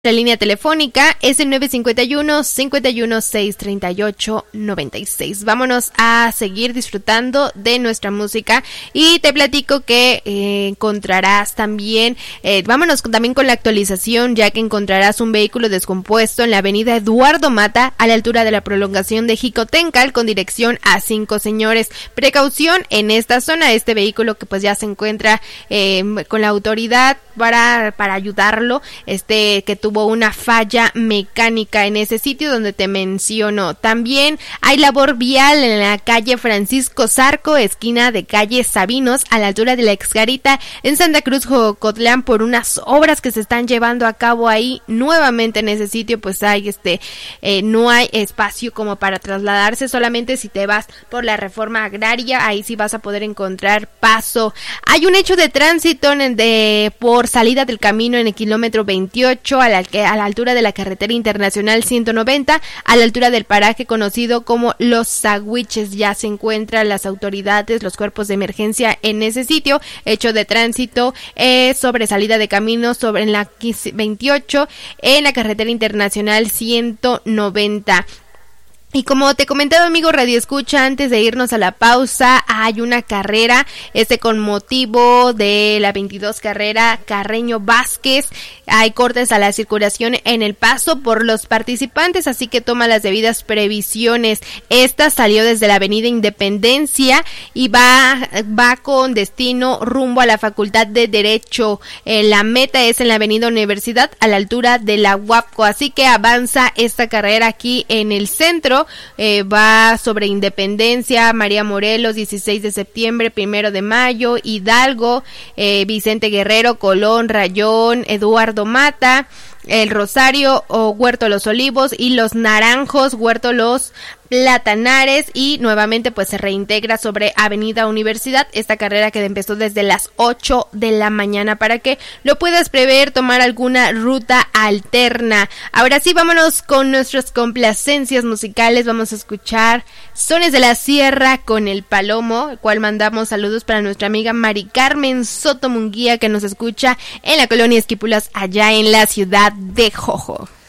La línea telefónica es el 951-516-3896. Vámonos a seguir disfrutando de nuestra música y te platico que encontrarás también, vámonos también con la actualización, ya que encontrarás un vehículo descompuesto en la avenida Eduardo Mata a la altura de la prolongación de Jicotencal con dirección a Cinco Señores. Precaución en esta zona, este vehículo que pues ya se encuentra con la autoridad para ayudarlo, que tuvo una falla mecánica en ese sitio donde te menciono. También hay labor vial en la calle Francisco Zarco, esquina de calle Sabinos, a la altura de la Exgarita en Santa Cruz, Jocotlán, por unas obras que se están llevando a cabo ahí. Nuevamente en ese sitio pues hay no hay espacio como para trasladarse, solamente si te vas por la Reforma Agraria, ahí sí vas a poder encontrar paso. Hay un hecho de tránsito por salida del camino en el kilómetro 28 a la altura de la carretera internacional 190, a la altura del paraje conocido como Los Sagüiches. Ya se encuentran las autoridades, los cuerpos de emergencia en ese sitio. Hecho de tránsito sobre salida de camino sobre en la 28 en la carretera internacional 190. Y como te comentaba, amigo Radio Escucha, antes de irnos a la pausa, hay una carrera, con motivo de la 22 carrera Carreño Vázquez. Hay cortes a la circulación en el paso por los participantes, así que toma las debidas previsiones. Esta salió desde la avenida Independencia y va con destino rumbo a la Facultad de Derecho. La meta es en la avenida Universidad, a la altura de la UAPCO, así que avanza esta carrera aquí en el centro. Va sobre Independencia, María Morelos, 16 de septiembre, 1 de mayo, Hidalgo, Vicente Guerrero, Colón, Rayón, Eduardo Mata, El Rosario o Huerto Los Olivos y Los Naranjos, Huerto Los Platanares, y nuevamente pues se reintegra sobre Avenida Universidad, esta carrera que empezó desde las 8 de la mañana para que lo puedas prever, tomar alguna ruta alterna. Ahora sí, vámonos con nuestras complacencias musicales. Vamos a escuchar Sones de la Sierra con El Palomo, el cual mandamos saludos para nuestra amiga Mari Carmen Soto Munguía, que nos escucha en la colonia Esquipulas allá en la ciudad de Jojo.